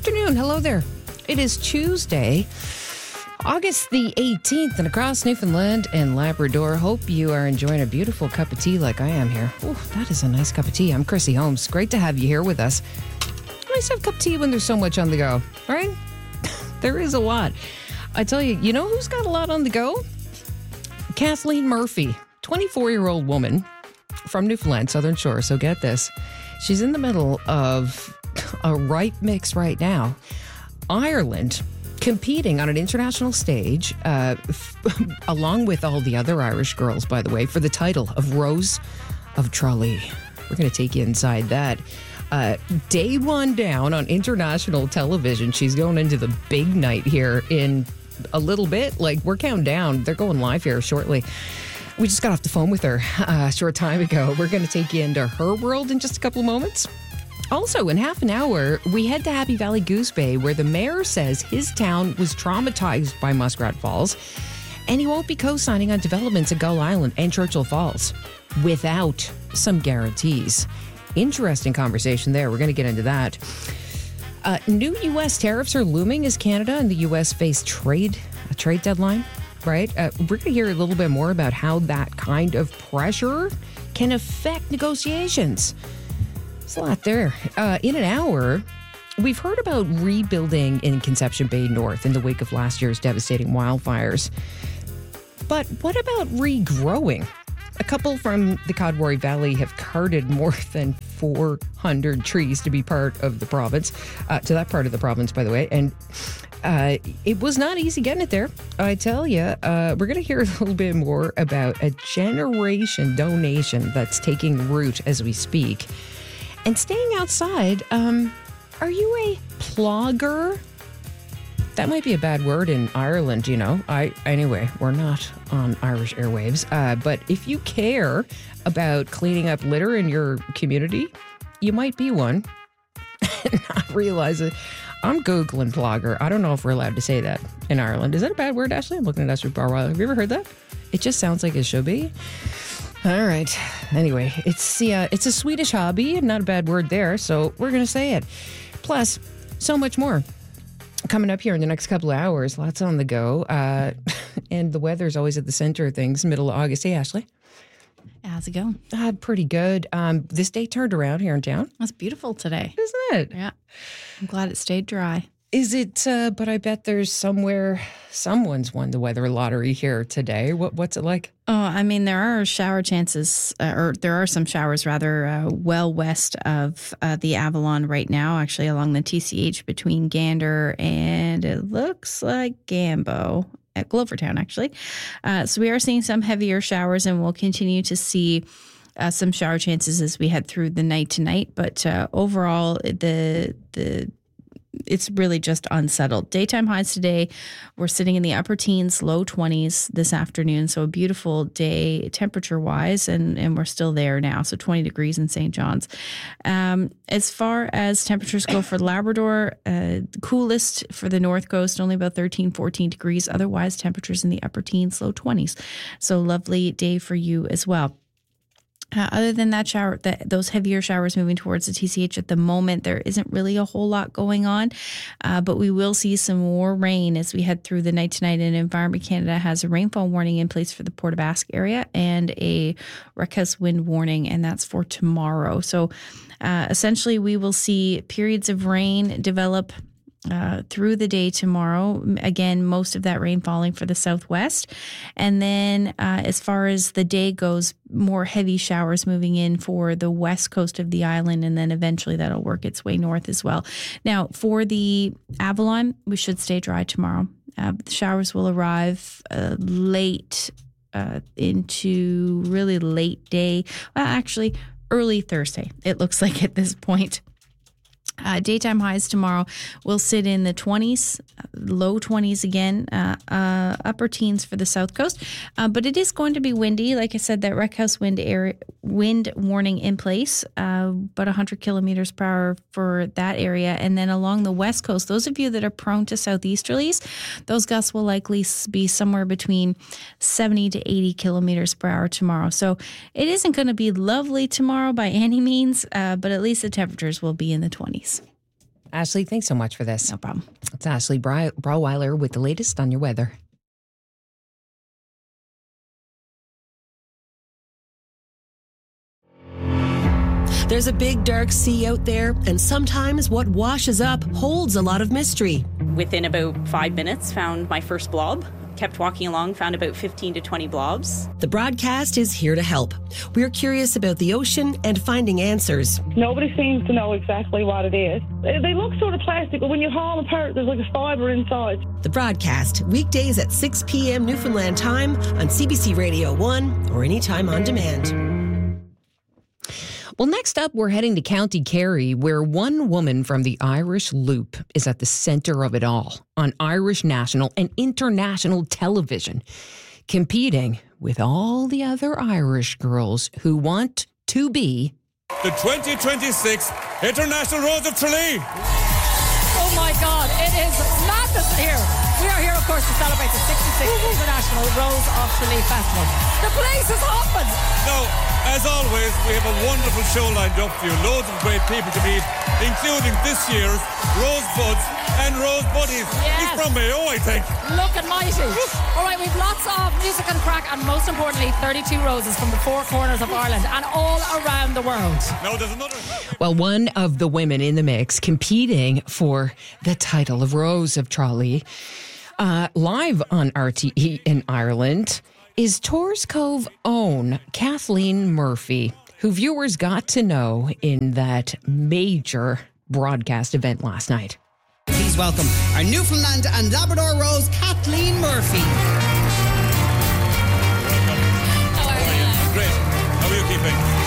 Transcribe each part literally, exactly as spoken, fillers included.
afternoon. Hello there. It is Tuesday, August the eighteenth, and across Newfoundland and Labrador. Hope you are enjoying a beautiful cup of tea like I am here. Oh, that is a nice cup of tea. I'm Chrissy Holmes. Great to have you here with us. Nice to have a cup of tea when there's so much on the go, right? There is a lot. I tell you, you know who's got a lot on the go? Kathleen Murphy, twenty-four-year-old woman from Newfoundland, Southern Shore. So get this. She's in the middle of a ripe mix right now. Ireland competing on an international stage, uh, f- along with all the other Irish girls, by the way, for the title of Rose of Tralee. We're going to take you inside that. Uh, day one down on international television. She's going into the big night here in a little bit. Like, we're counting down. They're going live here shortly. We just got off the phone with her uh, a short time ago. We're going to take you into her world in just a couple of moments. Also, in half an hour, we head to Happy Valley Goose Bay, where the mayor says his town was traumatized by Muskrat Falls, and he won't be co-signing on developments at Gull Island and Churchill Falls without some guarantees. Interesting conversation there. We're going to get into that. Uh, new U S tariffs are looming as Canada and the U S face trade a trade deadline, right? Uh, we're going to hear a little bit more about how that kind of pressure can affect negotiations. There's a lot there. Uh, in an hour, we've heard about rebuilding in Conception Bay North in the wake of last year's devastating wildfires. But what about regrowing? A couple from the Codworry Valley have carted more than four hundred trees to be part of the province, uh, to that part of the province, by the way. And uh, it was not easy getting it there. I tell you, uh, we're going to hear a little bit more about a generation donation that's taking root as we speak. And staying outside, um, are you a plogger? That might be a bad word in Ireland, you know. I Anyway, we're not on Irish airwaves. Uh, but if you care about cleaning up litter in your community, you might be one and not realize it. I'm Googling plogger. I don't know if we're allowed to say that in Ireland. Is that a bad word, Ashley? I'm looking at Ashley Barwell. Have you ever heard that? It just sounds like it should be. All right. Anyway, it's uh, it's a Swedish hobby, not a bad word there, so we're going to say it. Plus, so much more coming up here in the next couple of hours. Lots on the go. Uh, and the weather's always at the center of things, middle of August. Hey, Ashley. How's it going? Uh, pretty good. Um, this day turned around here in town. It's beautiful today. Isn't it? Yeah. I'm glad it stayed dry. Is it, uh, but I bet there's somewhere, someone's won the weather lottery here today. What What's it like? Oh, I mean, there are shower chances, uh, or there are some showers rather, uh, well west of uh, the Avalon right now, actually along the T C H between Gander and it looks like Gambo at Glovertown, actually. Uh, so we are seeing some heavier showers, and we'll continue to see uh, some shower chances as we head through the night tonight. But uh, overall, the the it's really just unsettled. Daytime highs today, we're sitting in the upper teens, low twenties this afternoon. So a beautiful day temperature-wise, and, and we're still there now. So twenty degrees in Saint John's. Um, as far as temperatures go for Labrador, uh, coolest for the North Coast, only about thirteen, fourteen degrees. Otherwise, temperatures in the upper teens, low twenties. So lovely day for you as well. Uh, other than that shower, that those heavier showers moving towards the T C H at the moment, there isn't really a whole lot going on, uh, but we will see some more rain as we head through the night tonight. And Environment Canada has a rainfall warning in place for the Port of Basque area and a Wreckhouse wind warning, and that's for tomorrow. So uh, essentially, we will see periods of rain develop Uh, through the day tomorrow. Again, most of that rain falling for the southwest. And then uh, as far as the day goes, more heavy showers moving in for the west coast of the island. And then eventually that'll work its way north as well. Now, for the Avalon, we should stay dry tomorrow. Uh, the showers will arrive uh, late uh, into really late day. Well, actually, early Thursday, it looks like at this point. Uh, daytime highs tomorrow will sit in the twenties, low twenties again, uh, uh, upper teens for the south coast. Uh, but it is going to be windy. Like I said, that Wreckhouse wind area, wind warning in place, uh, about one hundred kilometers per hour for that area. And then along the west coast, those of you that are prone to southeasterlies, those gusts will likely be somewhere between seventy to eighty kilometers per hour tomorrow. So it isn't going to be lovely tomorrow by any means, uh, but at least the temperatures will be in the twenties. Ashley, thanks so much for this. No problem. It's Ashley Bra- Brauweiler with the latest on your weather. There's a big dark sea out there, and sometimes what washes up holds a lot of mystery. Within about five minutes, found my first blob. Kept walking along, found about fifteen to twenty blobs. The broadcast is here to help. We're curious about the ocean and finding answers. Nobody seems to know exactly what it is. They look sort of plastic, but when you haul them apart, there's like a fibre inside. The broadcast, weekdays at six p.m. Newfoundland time on C B C Radio one or anytime on demand. Well, next up, we're heading to County Kerry, where one woman from the Irish Loop is at the center of it all on Irish national and international television, competing with all the other Irish girls who want to be the twenty twenty-six International Rose of Tralee. Oh my God, it is madness here. We are here, of course, to celebrate the sixty-sixth International Rose of Tralee Festival. The place is hopping. Now, as always, we have a wonderful show lined up for you. Loads of great people to meet, including this year's Rosebuds and Rose Buddies. Yes. He's from Mayo, I think. Looking mighty. All right, we've lots of music and crack, and most importantly, thirty-two roses from the four corners of Ireland and all around the world. Now, there's another... Well, one of the women in the mix competing for the title of Rose of Tralee, uh, live on R T E in Ireland, is Torres Cove own Kathleen Murphy, who viewers got to know in that major broadcast event last night. Please welcome our Newfoundland and Labrador Rose, Kathleen Murphy. How are you? Great. How are you keeping?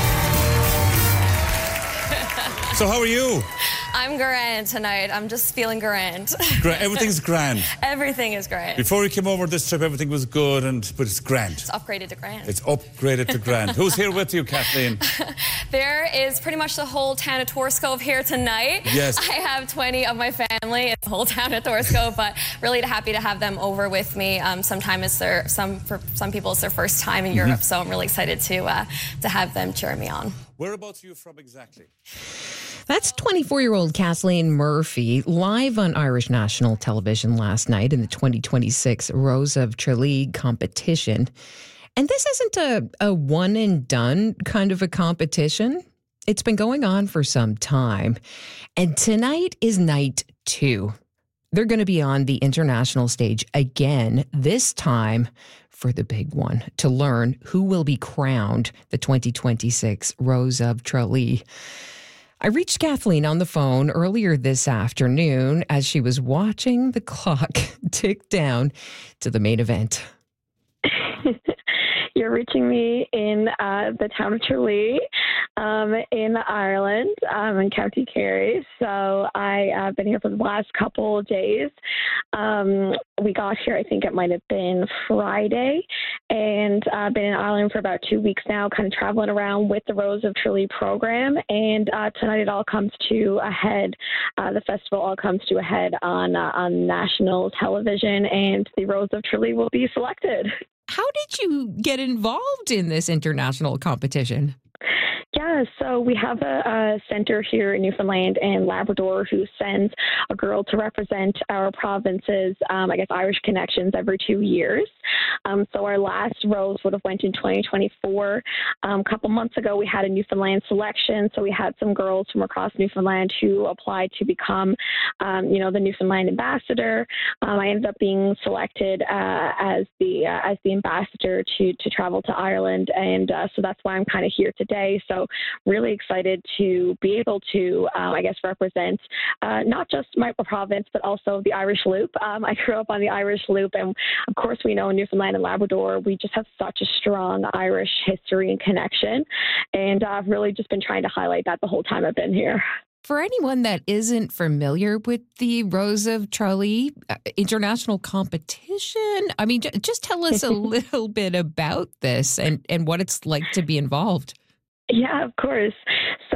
So how are you? I'm grand tonight. I'm just feeling grand. Gra- everything's grand. Everything is grand. Before we came over this trip, everything was good, and but it's grand. It's upgraded to grand. It's upgraded to grand. Who's here with you, Kathleen? There is pretty much the whole town of Torres Cove here tonight. Yes. I have twenty of my family. It's the whole town of Torres Cove, but really happy to have them over with me. Um, sometime it's their, some, for some people it's their first time in Europe, mm-hmm. so I'm really excited to, uh, to have them cheer me on. Whereabouts are you from exactly? That's twenty-four-year-old Kathleen Murphy, live on Irish national television last night in the twenty twenty-six Rose of Tralee competition. And this isn't a, a one-and-done kind of a competition. It's been going on for some time. And tonight is night two. They're going to be on the international stage again, this time for the big one, to learn who will be crowned the twenty twenty-six Rose of Tralee. I reached Kathleen on the phone earlier this afternoon as she was watching the clock tick down to the main event. You're reaching me in uh, the town of Tralee, um, in Ireland, um, in County Kerry. So I have uh, been here for the last couple of days. Um, we got here, I think it might have been Friday, and I've uh, been in Ireland for about two weeks now, kind of traveling around with the Rose of Tralee program. And uh, tonight it all comes to a head. Uh, the festival all comes to a head on uh, on national television, and the Rose of Tralee will be selected. How did you get involved in this international competition? Yeah, so we have a, a center here in Newfoundland and Labrador who sends a girl to represent our province's, um, I guess, Irish connections every two years. Um, so our last Rose would have went in twenty twenty-four. Um, a couple months ago, we had a Newfoundland selection. So we had some girls from across Newfoundland who applied to become, um, you know, the Newfoundland ambassador. Um, I ended up being selected uh, as the uh, as the ambassador to to travel to Ireland, and uh, so that's why I'm kind of here today. So really excited to be able to, um, I guess, represent uh, not just my province, but also the Irish Loop. Um, I grew up on the Irish Loop, and of course we know in Newfoundland and Labrador, we just have such a strong Irish history and connection. And I've really just been trying to highlight that the whole time I've been here. For anyone that isn't familiar with the Rose of Tralee uh, international competition, I mean, j- just tell us a little bit about this and, and what it's like to be involved. Yeah, of course. So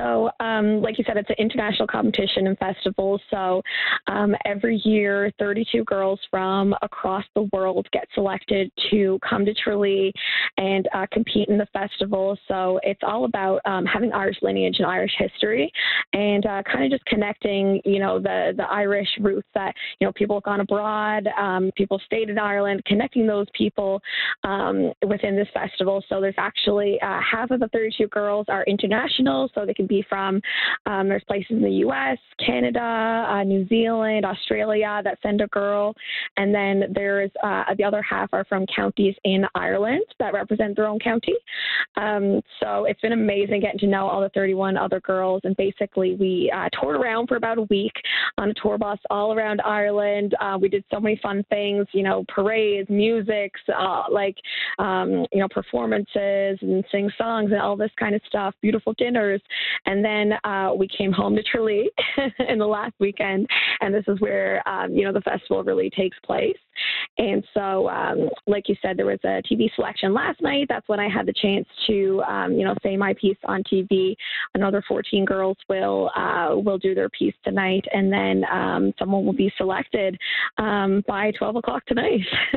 So, um, like you said, it's an international competition and festival. So, um, every year, thirty-two girls from across the world get selected to come to Tralee and uh, compete in the festival. So, it's all about um, having Irish lineage and Irish history, and uh, kind of just connecting, you know, the the Irish roots that, you know, people have gone abroad, um, people stayed in Ireland, connecting those people um, within this festival. So, there's actually uh, half of the thirty-two girls are international, so they can be from, um, there's places in the U S, Canada, uh, New Zealand, Australia that send a girl. And then there's uh, the other half are from counties in Ireland that represent their own county. Um, so it's been amazing getting to know all the thirty-one other girls. And basically we uh, toured around for about a week on a tour bus all around Ireland. Uh, we did so many fun things, you know, parades, music, uh, like, um, you know, performances and sing songs and all this kind of stuff, beautiful dinners. And then uh, we came home to Tralee in the last weekend, and this is where, um, you know, the festival really takes place. And so, um, like you said, there was a T V selection last night. That's when I had the chance to, um, you know, say my piece on T V. Another fourteen girls will uh, will do their piece tonight, and then um, someone will be selected um, by twelve o'clock tonight.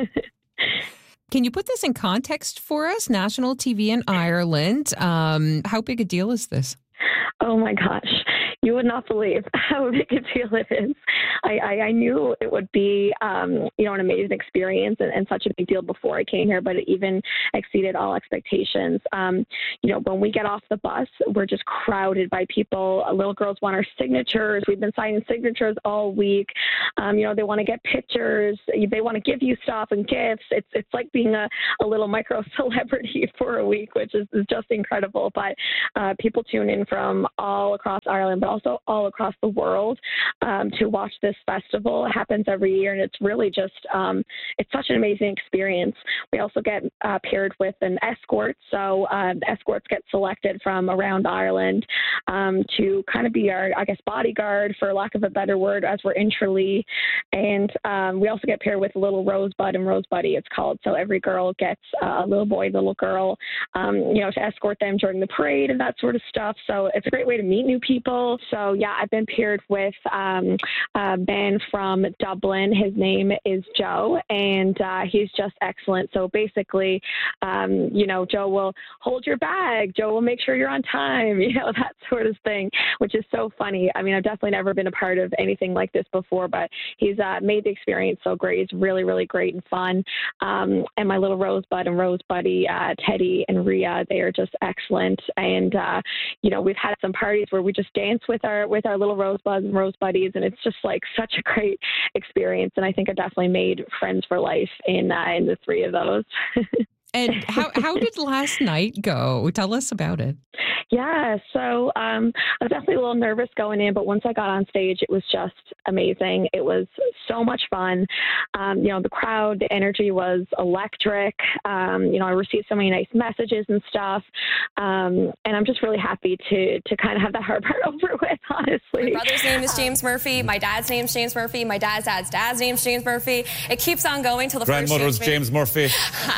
Can you put this in context for us? National T V in Ireland. Um, how big a deal is this? Oh my gosh, you would not believe how big a deal it is. I, I, I knew it would be, um, you know, an amazing experience and, and such a big deal before I came here, but it even exceeded all expectations. Um, you know, when we get off the bus, we're just crowded by people. Little girls want our signatures. We've been signing signatures all week. Um, you know, they want to get pictures. They want to give you stuff and gifts. It's it's like being a, a little micro celebrity for a week, which is, is just incredible. But uh, people tune in from all across Ireland, but also all across the world um, to watch this festival. It happens every year, and it's really just, um, it's such an amazing experience. We also get uh, paired with an escort, so uh, escorts get selected from around Ireland um, to kind of be our, I guess, bodyguard, for lack of a better word, as we're in Tralee. And um, we also get paired with a little Rosebud and Rosebuddy, it's called. So every girl gets uh, a little boy, little girl, um, you know, to escort them during the parade and that sort of stuff. So it's a great way to meet new people. So yeah, I've been paired with um, a man from Dublin. His name is Joe, and uh, he's just excellent. So basically, um, you know, Joe will hold your bag. Joe will make sure you're on time, you know, that sort of thing, which is so funny. I mean, I've definitely never been a part of anything like this before, but he's uh, made the experience so great. It's really, really great and fun. Um, and my little Rosebud and Rosebuddy, uh, Teddy and Rhea, they are just excellent. And, uh, you know, we've had some parties where we just dance with our with our little Rosebuds and Rosebuddies, and it's just like such a great experience. And I think I've definitely made friends for life in uh, in the three of those. And how how did last night go? Tell us about it. Yeah, so um, I was definitely a little nervous going in, but once I got on stage, it was just amazing. It was so much fun. Um, you know, the crowd, the energy was electric. Um, you know, I received so many nice messages and stuff. Um, and I'm just really happy to to kind of have that hard part over with, honestly. My brother's name is James Murphy. My dad's name's James Murphy. My dad's dad's dad's name's James Murphy. It keeps on going till the grandmother first was James Murphy.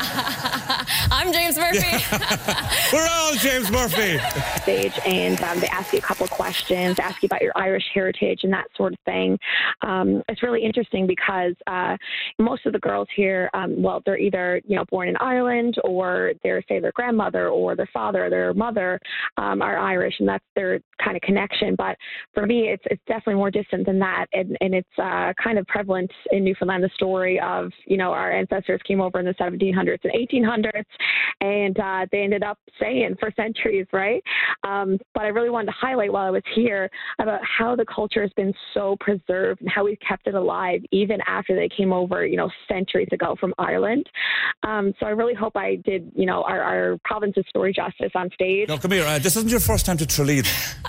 I'm James Murphy. We're all James Murphy. Stage, and um, they ask you a couple of questions, ask you about your Irish heritage and that sort of thing. Um, it's really interesting because uh, most of the girls here, um, well, they're either, you know, born in Ireland, or they're, say, their grandmother or their father or their mother um, are Irish, and that's their kind of connection. But for me, it's it's definitely more distant than that, and, and it's uh, kind of prevalent in Newfoundland, the story of, you know, our ancestors came over in the seventeen hundreds and eighteen hundreds, and uh, they ended up staying for centuries, right? Um, but I really wanted to highlight while I was here about how the culture has been so preserved and how we've kept it alive even after they came over, you know, centuries ago from Ireland. Um, so I really hope I did, you know, our, our province's story justice on stage. No, come here. Uh, this isn't your first time to Tralee.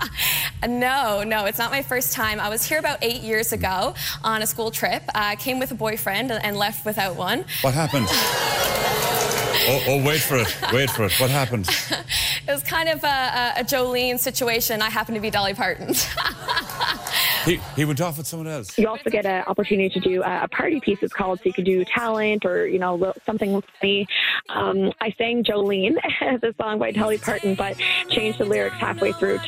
No, no, it's not my first time. I was here about eight years ago on a school trip. I uh, came with a boyfriend and left without one. What happened? oh, oh, wait for it. Wait for it. What happened? It was kind of a, a Jolene situation. I happen to be Dolly Parton. he, he went off with someone else. You also get an opportunity to do a party piece, it's called, so you can do talent or, you know, something funny. Um, I sang Jolene, the song by Dolly Parton, but changed the lyrics halfway through